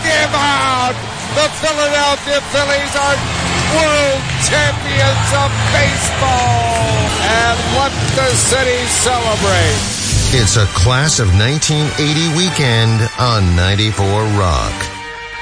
him out. The Philadelphia Phillies are world champions of baseball. And let the city celebrate. It's a class of 1980 weekend on 94 Rock.